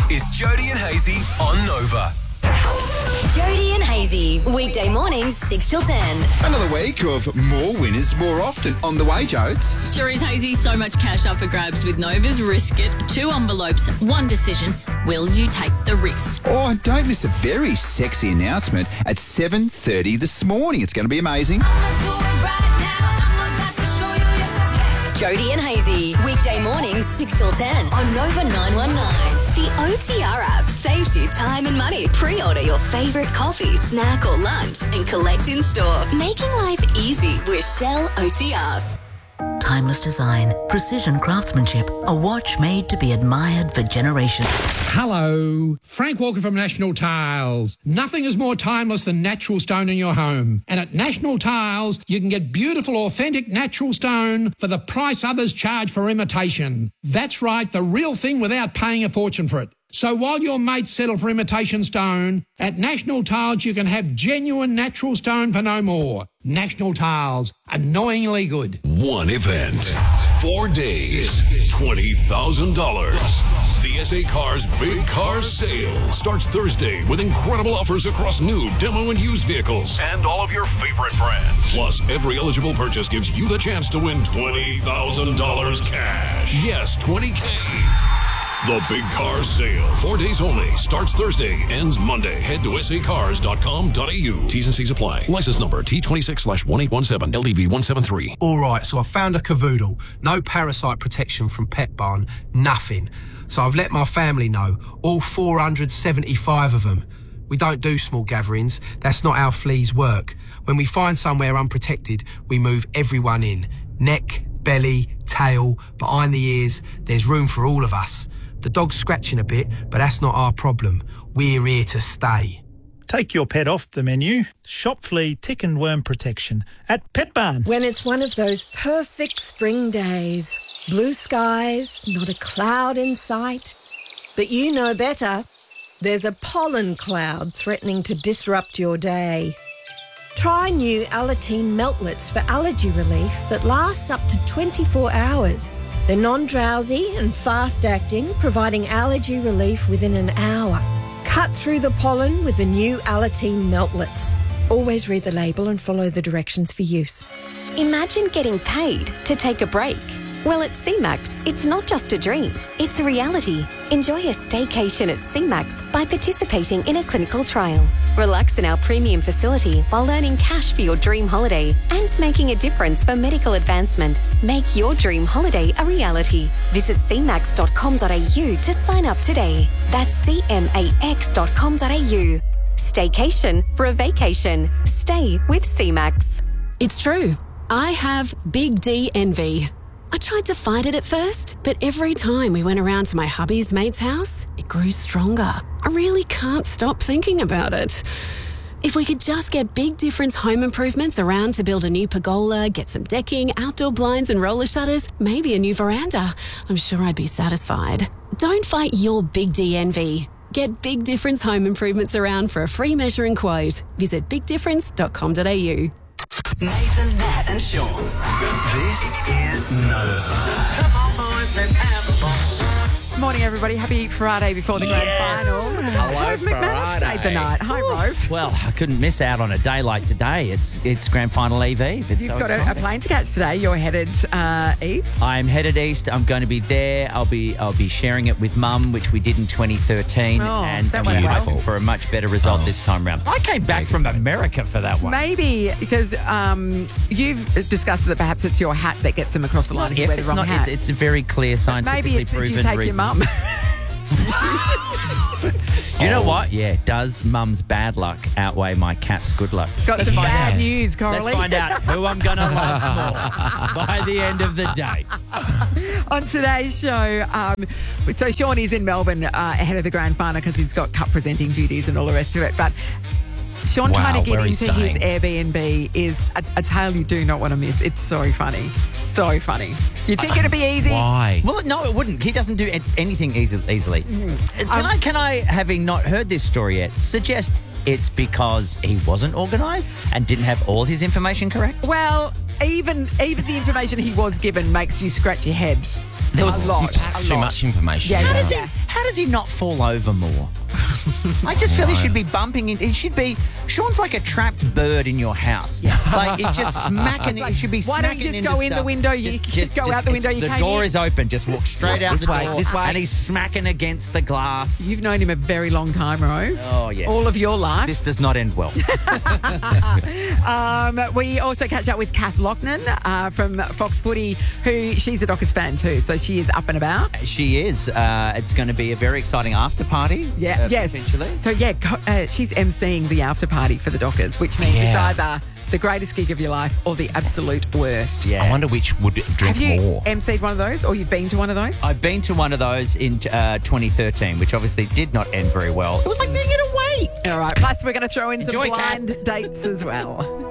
is Jody and Hazy on Nova. Jody and Hazy, weekday mornings 6 till 10. Another week of more winners more often on the way, Jodes. Sure is, Hazy. So much cash up for grabs with Nova's Risk It. 2 envelopes, 1 decision. Will you take the risk? Oh, don't miss a very sexy announcement at 7:30 this morning. It's going to be amazing. Jody and Hazy, weekday mornings 6 till 10 on Nova 919. The OTR app saves you time and money. Pre-order your favourite coffee, snack or lunch and collect in store. Making life easy with Shell OTR. Timeless design, precision craftsmanship, a watch made to be admired for generations. Hello, Frank Walker from National Tiles. Nothing is more timeless than natural stone in your home. And at National Tiles, you can get beautiful, authentic natural stone for the price others charge for imitation. That's right, the real thing without paying a fortune for it. So while your mates settle for imitation stone, at National Tiles you can have genuine natural stone for no more. National Tiles, annoyingly good. One event, 4 days, $20,000. The SA Cars Big Car Sale starts Thursday with incredible offers across new, demo, and used vehicles and all of your favorite brands. Plus, every eligible purchase gives you the chance to win $20,000 cash. Yes, $20K. The Big Car Sale, 4 days only, starts Thursday, ends Monday. Head to sacars.com.au. T's and C's apply. License number T26/1817 LDV 173. All right, so I found a cavoodle. No parasite protection from Pet Barn, nothing. So I've let my family know, all 475 of them. We don't do small gatherings. That's not how fleas work. When we find somewhere unprotected, we move everyone in. Neck, belly, tail, behind the ears. There's room for all of us. The dog's scratching a bit, but that's not our problem. We're here to stay. Take your pet off the menu. Shop flea, tick and worm protection at Pet Barn. When it's one of those perfect spring days, blue skies, not a cloud in sight. But you know better. There's a pollen cloud threatening to disrupt your day. Try new Alateen Meltlets for allergy relief that lasts up to 24 hours. They're non-drowsy and fast-acting, providing allergy relief within an hour. Cut through the pollen with the new Alateen Meltlets. Always read the label and follow the directions for use. Imagine getting paid to take a break. Well, at CMAX, it's not just a dream, it's a reality. Enjoy a staycation at CMAX by participating in a clinical trial. Relax in our premium facility while earning cash for your dream holiday and making a difference for medical advancement. Make your dream holiday a reality. Visit cmax.com.au to sign up today. That's cmax.com.au. Staycation for a vacation. Stay with CMAX. It's true. I have Big D envy. I tried to fight it at first, but every time we went around to my hubby's mate's house, it grew stronger. I really can't stop thinking about it. If we could just get Big Difference Home Improvements around to build a new pergola, get some decking, outdoor blinds and roller shutters, maybe a new veranda, I'm sure I'd be satisfied. Don't fight your Big D envy. Get Big Difference Home Improvements around for a free measuring quote. Visit bigdifference.com.au. Nathan, Nat and Sean. This is Nova. Come on, boys, let's have a ball. Morning, everybody. Happy Friday before the grand final. Hello, Rove McManus stayed the night. Hi, Rove. Well, I couldn't miss out on a day like today. It's grand final eve. You've got a plane to catch today. You're headed east. I'm headed east. I'm going to be there. I'll be sharing it with Mum, which we did in 2013, and we're hoping for a much better result this time round. I came back from America for that one. Maybe because you've discussed that perhaps it's your hat that gets them across the line if you wear the wrong hat. It's a very clear, scientifically proven reason. Maybe it's if you take your mum. You know what? Yeah, does Mum's bad luck outweigh my cat's good luck? Got some bad news, Coralie. Let's find out who I'm going to love more by the end of the day. On today's show, so Sean is in Melbourne ahead of the grand final because he's got cup presenting duties and all the rest of it. But Sean trying to get into his Airbnb is a tale you do not want to miss. It's so funny. So funny. You'd think it'd be easy. Why? Well, no, it wouldn't. He doesn't do anything easily. Can I, having not heard this story yet, suggest it's because he wasn't organised and didn't have all his information correct? Well, even the information he was given makes you scratch your head. There was a lot. Too much information. Yeah, How does he not fall over more? I just feel he should be bumping in. He should be. Sean's like a trapped bird in your house. Yeah. Like it's just smacking. Like, it should be. Why don't you just go in the window? You just go out the window. You the came door in. is open. Just walk straight out This the way, door. this way. And he's smacking against the glass. You've known him a very long time, Ro. Oh yeah. All of your life. This does not end well. We also catch up with Kath Loughnan from Fox Footy, who she's a Dockers fan too, so she is up and about. She is. It's going to be a very exciting after party. Yeah, yes. Potentially. So she's emceeing the after party for the Dockers, which means it's either the greatest gig of your life or the absolute worst. Yeah. I wonder which would drink Have you more. emceed one of those, or you've been to one of those? I've been to one of those in 2013, which obviously did not end very well. It was like being in a wake. All right. Plus, we're going to throw in Enjoy, some blind dates as well.